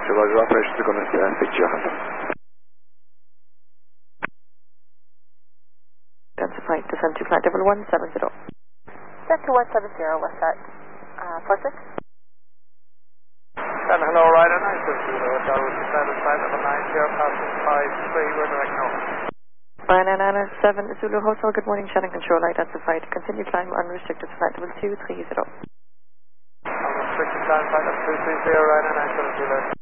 Roger, operations are going to speak to you. That's a flight, descend to flight level 170. Descend to 170, what's that? 46? And hello, Ryder 970, Hotel, descend to flight level 90, passing 53, we're direct north. Ryanair 907 Zulu Hotel, good morning, Shannon Control, identified. Continue climb unrestricted flight level 230. Unrestricted climb flight level 230, Ryanair 970.